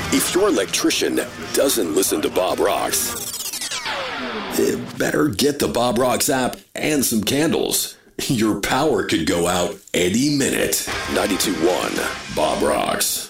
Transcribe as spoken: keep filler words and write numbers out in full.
If your electrician doesn't listen to Bob Rocks, eh, better get the Bob Rocks app and some candles. Your power could go out any minute. ninety-two point one Bob Rocks.